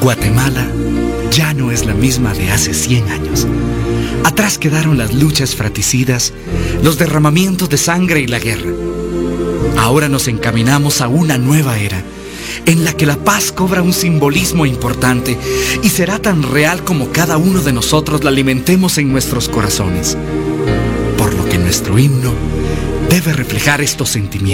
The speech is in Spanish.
Guatemala ya no es la misma de hace 100 años. Atrás quedaron las luchas fratricidas, los derramamientos de sangre y la guerra. Ahora nos encaminamos a una nueva era, en la que la paz cobra un simbolismo importante y será tan real como cada uno de nosotros la alimentemos en nuestros corazones. Por lo que nuestro himno debe reflejar estos sentimientos.